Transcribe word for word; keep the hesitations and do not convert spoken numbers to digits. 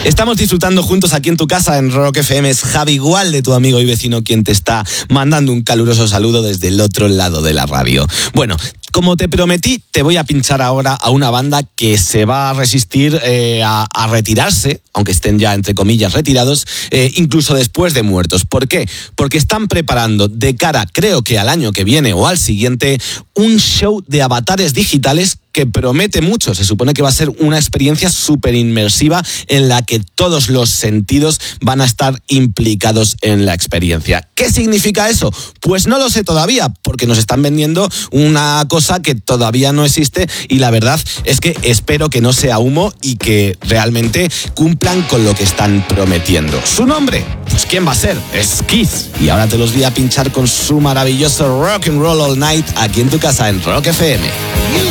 Estamos disfrutando juntos aquí en tu casa en Rock F M. Es Javi, igual de tu amigo y vecino, quien te está mandando un caluroso saludo desde el otro lado de la radio. Bueno, como te prometí, te voy a pinchar ahora a una banda que se va a resistir eh, a, a retirarse, aunque estén ya, entre comillas, retirados, eh, incluso después de muertos. ¿Por qué? Porque están preparando de cara, creo que al año que viene o al siguiente, un show de avatares digitales que promete mucho. Se supone que va a ser una experiencia súper inmersiva en la que todos los sentidos van a estar implicados en la experiencia. ¿Qué significa eso? Pues no lo sé todavía, porque nos están vendiendo una cosa que todavía no existe y la verdad es que espero que no sea humo y que realmente cumplan con lo que están prometiendo. ¿Su nombre? Pues ¿quién va a ser? Es Kiss. Y ahora te los voy a pinchar con su maravilloso Rock and Roll All Night aquí en tu casa en Rock F M.